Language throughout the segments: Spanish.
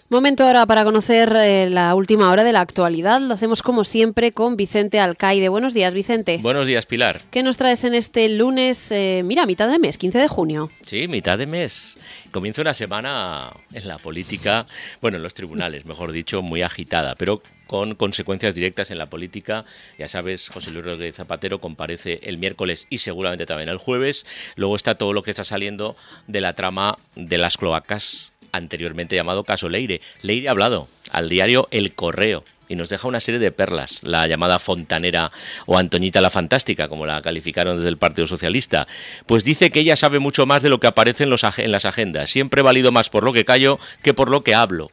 Momento ahora para conocer la última hora de la actualidad. Lo hacemos como siempre con Vicente Alcaide. Buenos días, Vicente. Buenos días, Pilar. ¿Qué nos traes en este lunes, mitad de mes, 15 de junio? Sí, mitad de mes. Comienza una semana en la política, bueno, en los tribunales, mejor dicho, muy agitada, pero con consecuencias directas en la política. Ya sabes, José Luis Rodríguez Zapatero comparece el miércoles y seguramente también el jueves. Luego está todo lo que está saliendo de la trama de las cloacas, anteriormente llamado caso Leire. Leire ha hablado al diario El Correo y nos deja una serie de perlas, la llamada fontanera o Antoñita la Fantástica, como la calificaron desde el Partido Socialista. Pues dice que ella sabe mucho más de lo que aparece en las agendas. Siempre he valido más por lo que callo que por lo que hablo.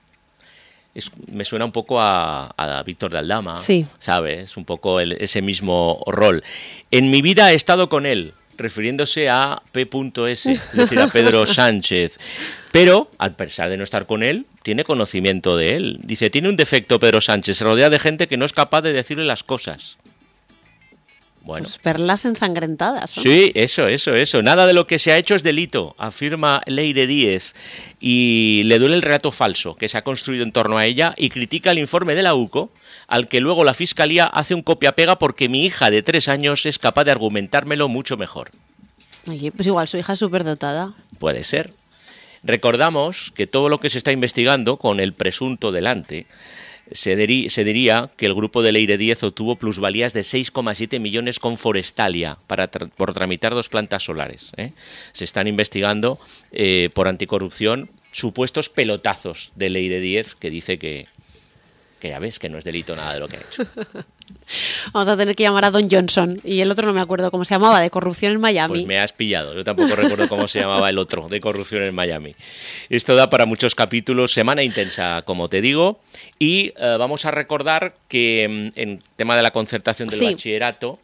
Me suena un poco a Víctor de Aldama, sí. ¿Sabes? Un poco ese mismo rol. En mi vida he estado con él, refiriéndose a P.S., es decir, a Pedro Sánchez. Pero, a pesar de no estar con él, tiene conocimiento de él. Dice, tiene un defecto Pedro Sánchez, se rodea de gente que no es capaz de decirle las cosas. Bueno. Pues perlas ensangrentadas, ¿no? Sí, eso. Nada de lo que se ha hecho es delito, afirma Leire Díez. Y le duele el relato falso que se ha construido en torno a ella y critica el informe de la UCO, al que luego la Fiscalía hace un copia-pega porque mi hija de 3 años es capaz de argumentármelo mucho mejor. Oye, pues igual su hija es superdotada. Puede ser. Recordamos que todo lo que se está investigando con el presunto delante se diría que el grupo de Leire Díez obtuvo plusvalías de 6,7 millones con Forestalia por tramitar 2 plantas solares. Se están investigando por anticorrupción supuestos pelotazos de Leire Díez, que dice que ya ves que no es delito nada de lo que ha hecho. Vamos a tener que llamar a Don Johnson. Y el otro no me acuerdo cómo se llamaba, de corrupción en Miami. Pues me has pillado. Yo tampoco recuerdo cómo se llamaba el otro, de corrupción en Miami. Esto da para muchos capítulos, semana intensa, como te digo. Y vamos a recordar que en tema de la concertación del bachillerato,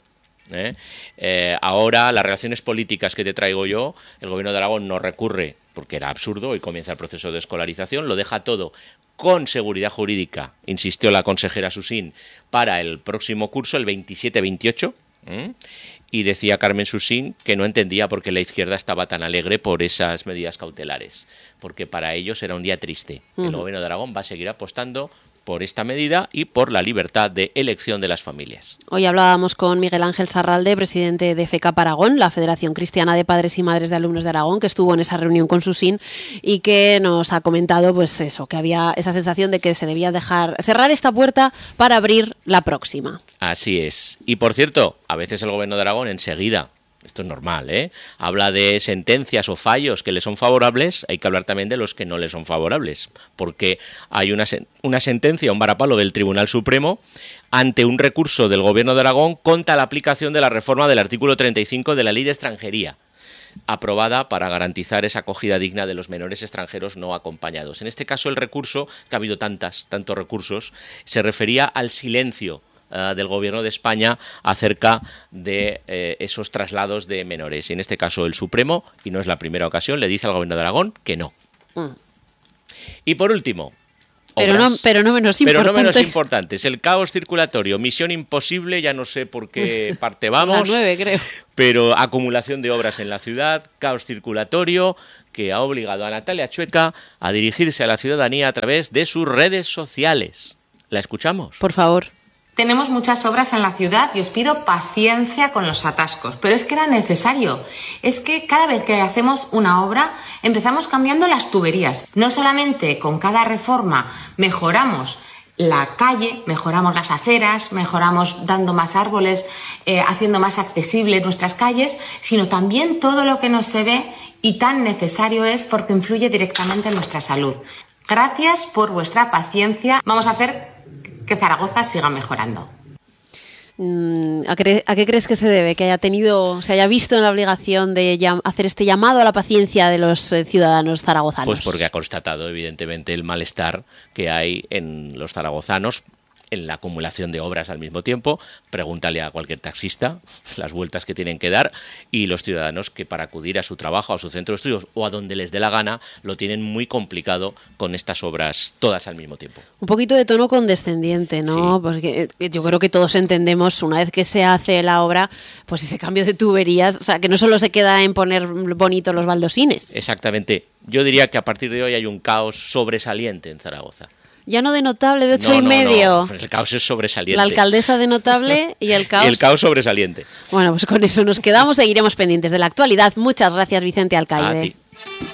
ahora las relaciones políticas que te traigo yo, el Gobierno de Aragón no recurre porque era absurdo y comienza el proceso de escolarización, lo deja todo con seguridad jurídica, insistió la consejera Susín, para el próximo curso, el 27-28, y decía Carmen Susín que no entendía por qué la izquierda estaba tan alegre por esas medidas cautelares, porque para ellos era un día triste. El Gobierno de Aragón va a seguir apostando por esta medida y por la libertad de elección de las familias. Hoy hablábamos con Miguel Ángel Sarralde, presidente de FECAP Aragón, la Federación Cristiana de Padres y Madres de Alumnos de Aragón, que estuvo en esa reunión con Susín y que nos ha comentado pues eso, que había esa sensación de que se debía cerrar esta puerta para abrir la próxima. Así es. Y por cierto, a veces el Gobierno de Aragón enseguida, esto es normal, habla de sentencias o fallos que le son favorables, hay que hablar también de los que no le son favorables, porque hay una sentencia, un varapalo del Tribunal Supremo ante un recurso del Gobierno de Aragón contra la aplicación de la reforma del artículo 35 de la Ley de Extranjería, aprobada para garantizar esa acogida digna de los menores extranjeros no acompañados. En este caso el recurso, que ha habido tantos recursos, se refería al silencio del Gobierno de España acerca de esos traslados de menores. Y en este caso el Supremo, y no es la primera ocasión, le dice al Gobierno de Aragón que no. Y por último, pero no menos importante, es el caos circulatorio. Misión imposible, ya no sé por qué parte vamos. La 9, creo. Pero acumulación de obras en la ciudad, caos circulatorio, que ha obligado a Natalia Chueca a dirigirse a la ciudadanía a través de sus redes sociales. ¿La escuchamos? Por favor. Tenemos muchas obras en la ciudad y os pido paciencia con los atascos, pero es que era necesario. Es que cada vez que hacemos una obra empezamos cambiando las tuberías. No solamente con cada reforma mejoramos la calle, mejoramos las aceras, mejoramos dando más árboles, haciendo más accesibles nuestras calles, sino también todo lo que no se ve y tan necesario es porque influye directamente en nuestra salud. Gracias por vuestra paciencia. Vamos a hacer que Zaragoza siga mejorando. ¿A qué crees que se debe? Que se haya visto en la obligación de hacer este llamado a la paciencia de los ciudadanos zaragozanos. Pues porque ha constatado evidentemente el malestar que hay en los zaragozanos en la acumulación de obras al mismo tiempo. Pregúntale a cualquier taxista las vueltas que tienen que dar, y los ciudadanos que para acudir a su trabajo, a su centro de estudios o a donde les dé la gana, lo tienen muy complicado con estas obras todas al mismo tiempo. Un poquito de tono condescendiente, ¿no? Sí. Porque yo creo que todos entendemos, una vez que se hace la obra, pues ese cambio de tuberías, o sea, que no solo se queda en poner bonitos los baldosines. Exactamente. Yo diría que a partir de hoy hay un caos sobresaliente en Zaragoza. Ya no de notable, de 8 y No, medio. el caos es sobresaliente. La alcaldesa de notable y el caos. Y el caos sobresaliente. Bueno, pues con eso nos quedamos, seguiremos pendientes de la actualidad. Muchas gracias, Vicente Alcaide. A ti.